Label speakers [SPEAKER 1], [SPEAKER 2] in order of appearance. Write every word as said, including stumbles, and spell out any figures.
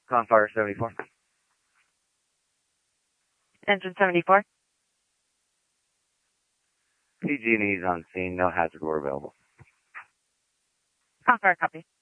[SPEAKER 1] Confire seventy-four.
[SPEAKER 2] Engine seventy-four.
[SPEAKER 1] P G and E's on scene. No hazard were available.
[SPEAKER 2] Confire copy.